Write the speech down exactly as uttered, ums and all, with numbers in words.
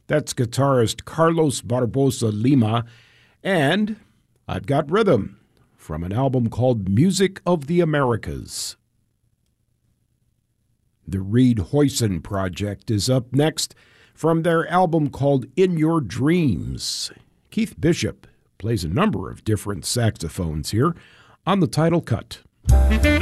That's guitarist Carlos Barbosa Lima. And I've Got Rhythm from an album called Music of the Americas. The Reed Hoyson Project is up next from their album called In Your Dreams. Keith Bishop plays a number of different saxophones here on the title cut.